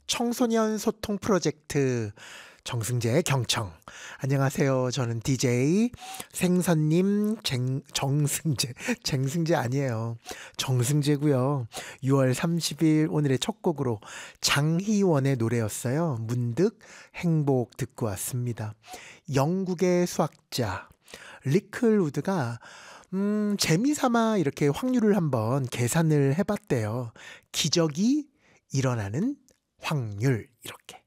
청소년 소통 프로젝트 정승재의 경청. 안녕하세요. 저는 DJ 생선님 정승재. 쟁승재 아니에요. 정승재고요. 6월 30일 오늘의 첫 곡으로 장희원의 노래였어요. 문득 행복 듣고 왔습니다. 영국의 수학자 리클 우드가 재미삼아 이렇게 확률을 한번 계산을 해봤대요. 기적이 일어나는 확률 이렇게.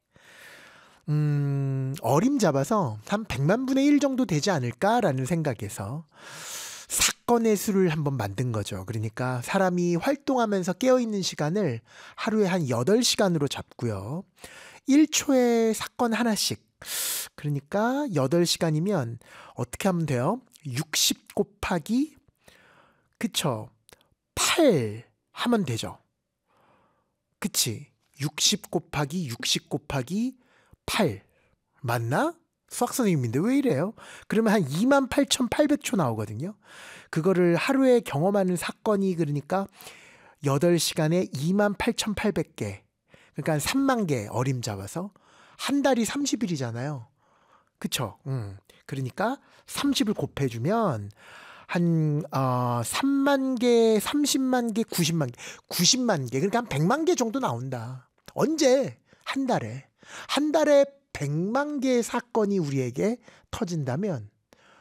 어림잡아서 한 100만 분의 1 정도 되지 않을까라는 생각에서 사건의 수를 한번 만든 거죠. 그러니까 사람이 활동하면서 깨어있는 시간을 하루에 한 8시간으로 잡고요. 1초에 사건 하나씩. 그러니까 8시간이면 어떻게 하면 돼요? 60 곱하기 그쵸? 8 하면 되죠. 그치? 60 곱하기 60 곱하기 8 맞나? 수학 선생님인데 왜 이래요? 그러면 한 28,800초 나오거든요. 그거를 하루에 경험하는 사건이 그러니까 8시간에 28,800개. 그러니까 한 3만 개 어림잡아서 한 달이 30일이잖아요. 그쵸? 그러니까 30을 곱해주면 한 3만 개, 30만 개, 90만 개, 90만 개. 그러니까 한 100만 개 정도 나온다. 언제? 한 달에. 한 달에 100만 개의 사건이 우리에게 터진다면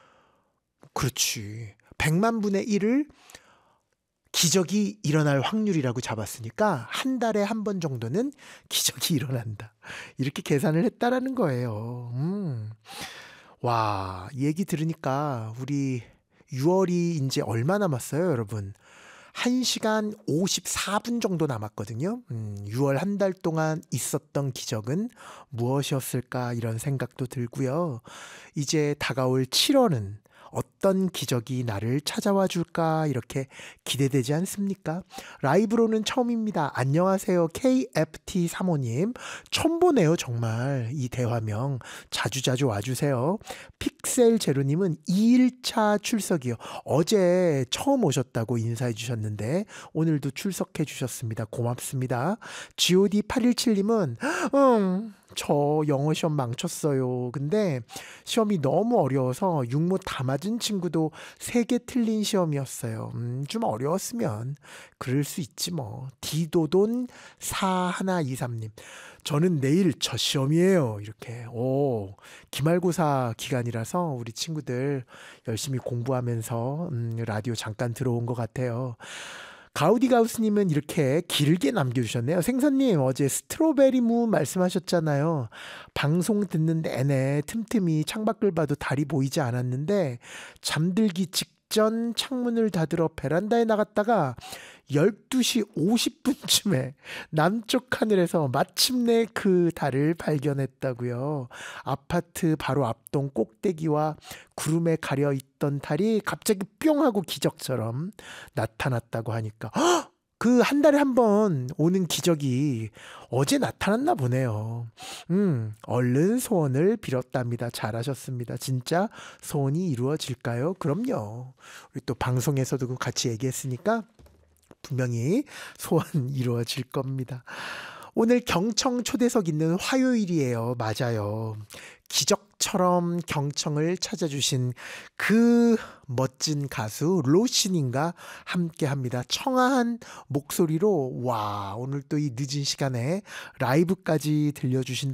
그렇지. 100만 분의 1을 기적이 일어날 확률이라고 잡았으니까 한 달에 한 번 정도는 기적이 일어난다. 이렇게 계산을 했다라는 거예요. 와, 이 얘기 들으니까 우리 6월이 이제 얼마 남았어요, 여러분? 1시간 54분 정도 남았거든요. 6월 한 달 동안 있었던 기적은 무엇이었을까 이런 생각도 들고요. 이제 다가올 7월은 어떤 기적이 나를 찾아와 줄까 이렇게 기대되지 않습니까? 라이브로는 처음입니다. 안녕하세요. KFT35님. 처음 보네요, 정말. 이 대화명 자주자주 와주세요. 픽셀 제로님은 2일차 출석이요. 어제 처음 오셨다고 인사해 주셨는데 오늘도 출석해 주셨습니다. 고맙습니다. GOD817님은 저 영어 시험 망쳤어요. 근데 시험이 너무 어려워서 육모 다 맞은 친구도 3개 틀린 시험이었어요. 좀 어려웠으면 그럴 수 있지 뭐. 디도돈 4123님. 저는 내일 첫 시험이에요. 이렇게. 기말고사 기간이라서 우리 친구들 열심히 공부하면서 라디오 잠깐 들어온 것 같아요. 가우디가우스님은 이렇게 길게 남겨주셨네요. 생선님 어제 스트로베리 무 말씀하셨잖아요. 방송 듣는 내내 틈틈이 창밖을 봐도 달이 보이지 않았는데 잠들기 직전 창문을 닫으러 베란다에 나갔다가 12시 50분쯤에 남쪽 하늘에서 마침내 그 달을 발견했다고요. 아파트 바로 앞동 꼭대기와 구름에 가려 있던 달이 갑자기 뿅 하고 기적처럼 나타났다고 하니까 그 한 달에 한 번 오는 기적이 어제 나타났나 보네요. 얼른 소원을 빌었답니다. 잘하셨습니다. 진짜 소원이 이루어질까요? 그럼요. 우리 또 방송에서도 같이 얘기했으니까 분명히 소원 이루어질 겁니다. 오늘 경청 초대석 있는 화요일이에요. 맞아요. 기적처럼 경청을 찾아주신 그 멋진 가수 로신님과 함께합니다. 청아한 목소리로 와 오늘 또 이 늦은 시간에 라이브까지 들려주신다.